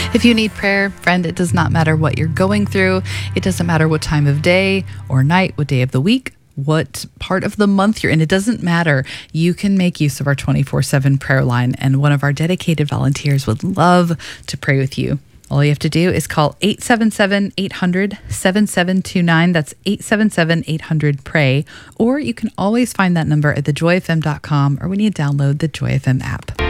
If you need prayer, friend, it does not matter what you're going through. It doesn't matter what time of day or night, what day of the week, what part of the month you're in. It doesn't matter. You can make use of our 24/7 prayer line, and one of our dedicated volunteers would love to pray with you. All you have to do is call 877-800-7729. That's 877-800-PRAY. Or you can always find that number at thejoyfm.com or when you download the Joy FM app.